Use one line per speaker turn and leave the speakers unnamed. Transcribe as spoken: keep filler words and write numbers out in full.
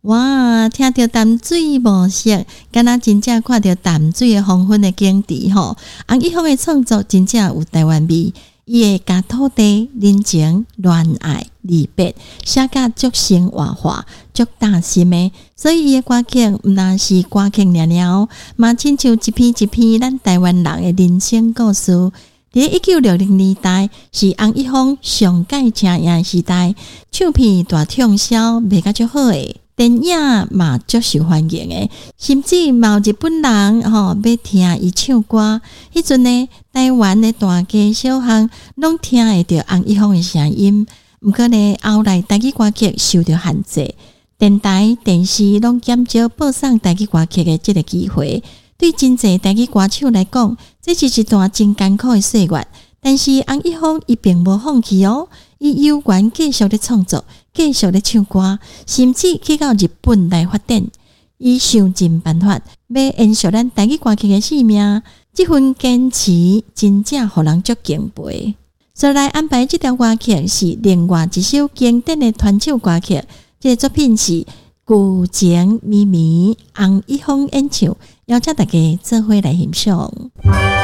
哇，听到淡水暮色，敢若真正看到淡水的黄昏的景致吼。洪一峰的创作真正有台湾味，伊会甲土地、人情、恋爱、离别写甲足生活化、足大心的，所以伊的歌曲毋但是歌曲尔尔，嘛亲像一篇一篇咱台湾人的人生故事。伫一九六零年代是洪一峰上界声音时代，唱片大畅销，卖甲足好诶。电影嘛足受欢迎诶，甚至嘛有日本人吼、哦、要听伊唱歌。迄阵呢，台湾的大街小巷拢听会到洪一峰的声音。毋过呢，后来台语歌曲受到限制，电台、电视拢减少播送台语歌曲的即个机会。对真侪台语歌手来讲，这是一段真艰苦的岁月。但是洪一峰伊并无放弃哦，伊有缘继续咧创作，继续咧唱歌，甚至去到日本来发展。伊想尽办法要延续咱台语歌曲的生命，这份坚持真正互人足敬佩。所来安排这条歌曲是另外一首经典的传唱歌曲，这个作品是《旧情绵绵》，洪一峰演唱，邀请大家做伙来欣赏。